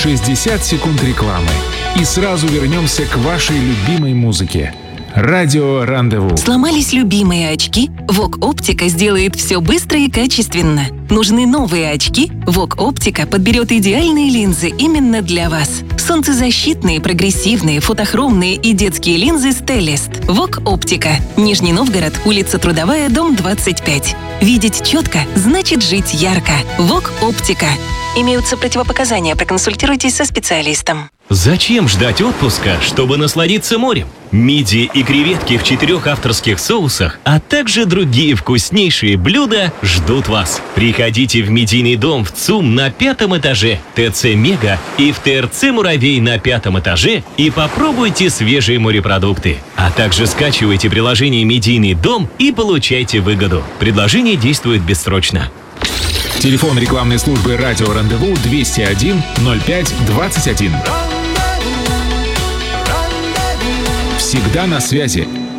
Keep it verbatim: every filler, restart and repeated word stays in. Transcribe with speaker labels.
Speaker 1: шестьдесят секунд рекламы. И сразу вернемся к вашей любимой музыке. Радио Рандеву.
Speaker 2: Сломались любимые очки? Вок Оптика сделает все быстро и качественно. Нужны новые очки? Вок Оптика подберет идеальные линзы именно для вас. Солнцезащитные, прогрессивные, фотохромные и детские линзы Stellest. Вок Оптика. Нижний Новгород, улица Трудовая, дом двадцать пять. Видеть четко значит жить ярко. Вок Оптика. Имеются противопоказания. Проконсультируйтесь со специалистом.
Speaker 3: Зачем ждать отпуска, чтобы насладиться морем? Мидии и креветки в четырех авторских соусах, а также другие вкуснейшие блюда ждут вас. Приходите в Медийный дом в ЦУМ на пятом этаже, ТЦ Мега и в ТРЦ Муравей на пятом этаже и попробуйте свежие морепродукты. А также скачивайте приложение Медийный дом и получайте выгоду. Предложение действует бессрочно.
Speaker 1: Телефон рекламной службы «Радио Рандеву» двести один ноль пять двадцать один. Всегда на связи.